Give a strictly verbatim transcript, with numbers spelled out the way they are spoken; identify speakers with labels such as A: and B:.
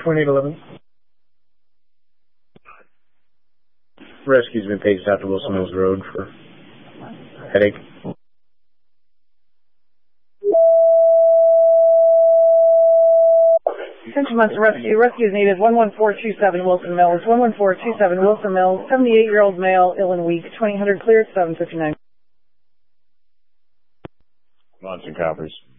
A: twenty-eight eleven. Rescue's been paged out to Wilson Mills Road for headache.
B: Central Months Rescue. Rescue is needed. one one four two seven Wilson Mills. one one four two seven Wilson Mills. seventy-eight-year-old male, ill and weak. twenty hundred cleared, seven fifty-nine.
C: Monson coppers.